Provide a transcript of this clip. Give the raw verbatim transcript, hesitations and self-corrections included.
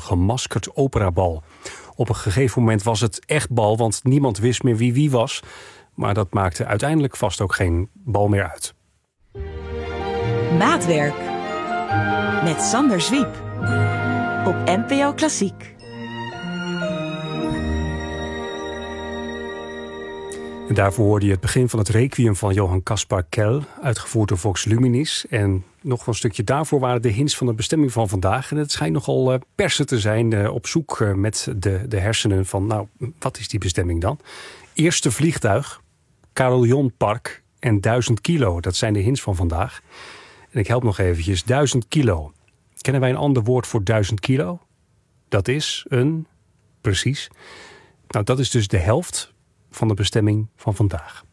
gemaskerd operabal. Op een gegeven moment was het echt bal, want niemand wist meer wie wie was. Maar dat maakte uiteindelijk vast ook geen bal meer uit. Maatwerk met Sander Zwiep op N P O Klassiek. En daarvoor hoorde je het begin van het Requiem van Johann Caspar Kell, uitgevoerd door Vox Luminis. En nog een stukje daarvoor waren de hints van de bestemming van vandaag. En het schijnt nogal uh, persen te zijn uh, op zoek uh, met de, de hersenen van, nou, wat is die bestemming dan? Eerste vliegtuig, Carillonpark en duizend kilo. Dat zijn de hints van vandaag. En ik help nog eventjes. Duizend kilo. Kennen wij een ander woord voor duizend kilo? Dat is een, precies. Nou, dat is dus de helft van de bestemming van vandaag.